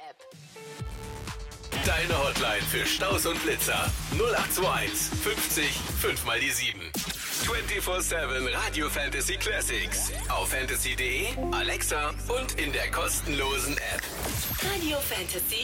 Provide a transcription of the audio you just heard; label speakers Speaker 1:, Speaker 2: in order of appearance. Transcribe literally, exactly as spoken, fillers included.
Speaker 1: App.
Speaker 2: Deine Hotline für Staus und Blitzer. null acht zwei eins fünfzig fünf mal die sieben. vierundzwanzig sieben Radio Fantasy Classics. Auf fantasy punkt de, Alexa und in der kostenlosen App.
Speaker 1: Radio Fantasy.